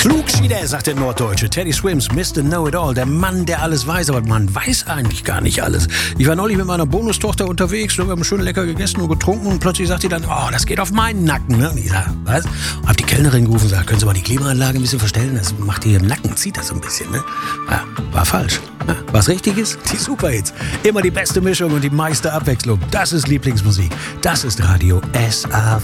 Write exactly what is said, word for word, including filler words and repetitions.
Klugschieder, sagt der Norddeutsche. Teddy Swims, Mister Know-It-All, der Mann, der alles weiß, aber man weiß eigentlich gar nicht alles. Ich war neulich mit meiner Bonustochter unterwegs, wir haben schön lecker gegessen und getrunken und plötzlich sagt sie dann, oh, das geht auf meinen Nacken. Ne? Und ich sag, was? Hab die Kellnerin gerufen und gesagt, können Sie mal die Klimaanlage ein bisschen verstellen? Das macht hier im Nacken, zieht das so ein bisschen. Ne? Ja, war falsch. Ja, was richtig ist? Die Superhits. Immer die beste Mischung und die meiste Abwechslung. Das ist Lieblingsmusik. Das ist Radio S A